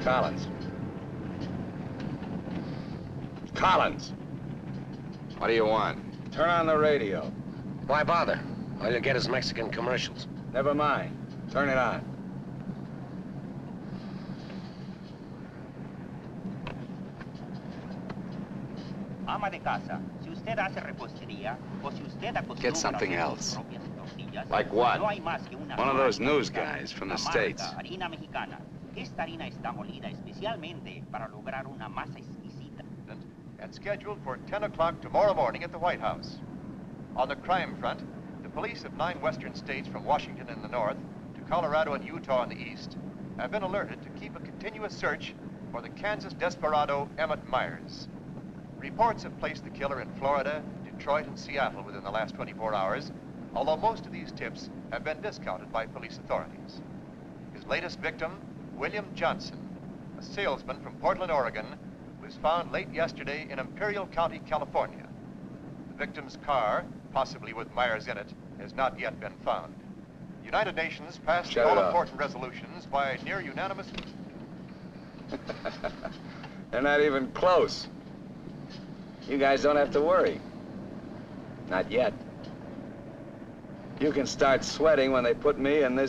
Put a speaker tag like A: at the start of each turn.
A: Collins. Collins!
B: What do you want?
A: Turn on the radio.
C: Why bother? All you get is Mexican commercials.
A: Never mind. Turn it on.
D: Ama de casa, si usted hace repostería o si usted acostumbra
B: Get something
D: hacer
B: else.
D: sus propias tortillas,
B: Like what?
D: no hay más que una
B: One of
D: sola
B: those news
D: receta,
B: guys from the
D: la marca
B: States.
D: Harina mexicana. Esta harina está molida especialmente para lograr una masa exquisita.
E: And scheduled for 10 o'clock tomorrow morning at the White House. On the crime front, the police of 9 western states from Washington in the north to Colorado and Utah in the east have been alerted to keep a continuous search for the Kansas desperado Emmett Myers. Reports have placed the killer in Florida, Detroit, and Seattle within the last 24 hours, although most of these tips have been discounted by police authorities. His latest victim, William Johnson, a salesman from Portland, Oregon, was found late yesterday in Imperial County, California. The victim's car, possibly with Myers in it, has not yet been found. The United Nations passed
A: Shut it off.
E: all-important resolutions by near unanimous...
A: They're not even close. You guys don't have to worry. Not yet. You can start sweating when they put me in this